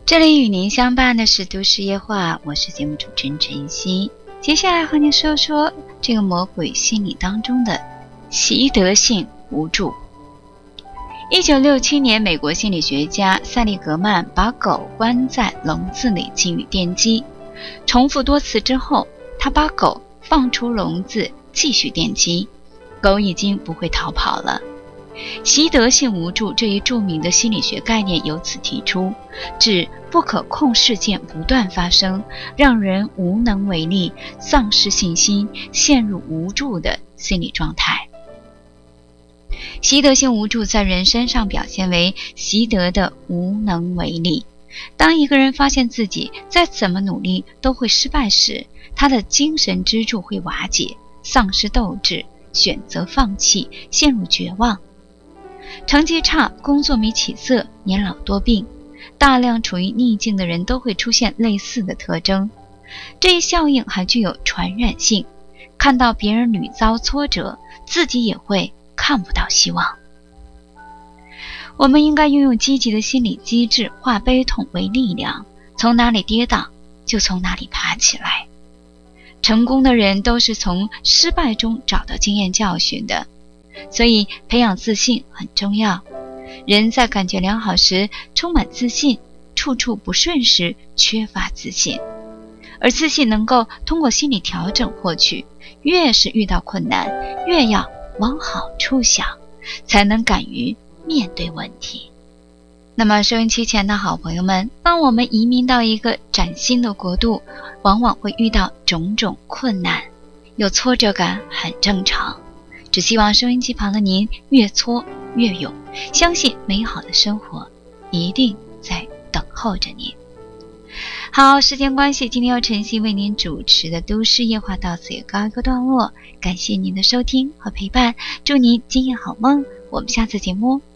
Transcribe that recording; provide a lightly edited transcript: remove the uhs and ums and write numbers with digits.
这里与您相伴的是都市夜话，我是节目主持人陈曦。接下来和您说说这个魔鬼心理当中的习得性无助。1967年，美国心理学家塞利格曼把狗关在笼子里给予电击，重复多次之后，他把狗放出笼子继续电击，狗已经不会逃跑了。习得性无助这一著名的心理学概念由此提出，指不可控事件不断发生，让人无能为力，丧失信心，陷入无助的心理状态。习得性无助在人身上表现为习得的无能为力。当一个人发现自己再怎么努力都会失败时，他的精神支柱会瓦解，丧失斗志，选择放弃，陷入绝望。成绩差，工作没起色，年老多病，大量处于逆境的人都会出现类似的特征。这一效应还具有传染性，看到别人屡遭挫折，自己也会看不到希望。我们应该拥有积极的心理机制，化悲痛为力量，从哪里跌倒就从哪里爬起来。成功的人都是从失败中找到经验教训的，所以培养自信很重要。人在感觉良好时充满自信，处处不顺时缺乏自信。而自信能够通过心理调整获取，越是遇到困难，越要往好处想，才能敢于面对问题。那么收音机前的好朋友们，当我们移民到一个崭新的国度，往往会遇到种种困难，有挫折感很正常。只希望收音机旁的您越挫越勇，相信美好的生活一定在等候着您。好，时间关系，今天由陈曦为您主持的都市夜话到此也告一个段落，感谢您的收听和陪伴，祝您今夜好梦，我们下次节目